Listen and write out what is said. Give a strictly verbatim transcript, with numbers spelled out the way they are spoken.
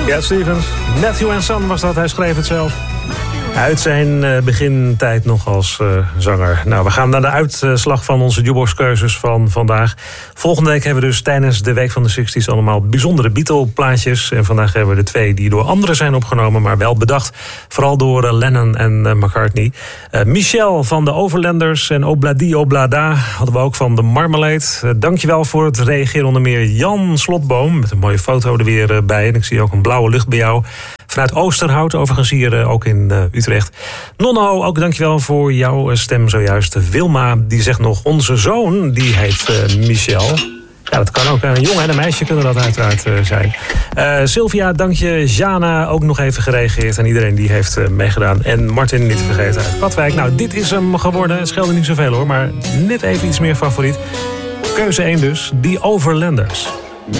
Cat Stevens, Matthew and Son was dat, hij schreef het zelf. Uit zijn uh, begintijd nog als uh, zanger. Nou, we gaan naar de uitslag van onze jukebox-keuzes van vandaag. Volgende week hebben we dus tijdens de Week van de zestig's allemaal bijzondere Beatle-plaatjes. En vandaag hebben we de twee die door anderen zijn opgenomen, maar wel bedacht. Vooral door uh, Lennon en uh, McCartney. Uh, Michel van de Overlanders en Obladi Oblada hadden we ook van de Marmalade. Uh, dankjewel voor het reageren, onder meer Jan Slotboom. Met een mooie foto er weer uh, bij. En ik zie ook een blauwe lucht bij jou. Vanuit Oosterhout, overigens hier uh, ook in uh, Utrecht. Nonno, ook dankjewel voor jouw stem zojuist. Wilma, die zegt nog, onze zoon, die heet uh, Michel. Ja, dat kan ook. Een jongen en een meisje kunnen dat uiteraard uh, zijn. Uh, Sylvia, dank je. Jana, ook nog even gereageerd. En iedereen die heeft uh, meegedaan. En Martin, niet te vergeten, uit Katwijk. Nou, dit is hem geworden. Het scheelde niet zoveel hoor, maar net even iets meer favoriet. Keuze één dus, die Overlanders.